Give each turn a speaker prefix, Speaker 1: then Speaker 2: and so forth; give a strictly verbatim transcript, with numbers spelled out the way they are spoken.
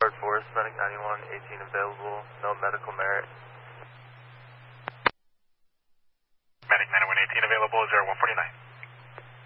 Speaker 1: Forest, Medic ninety-one, eighteen available, no medical merit.
Speaker 2: Medic ninety-one eighteen available, zero one forty-nine.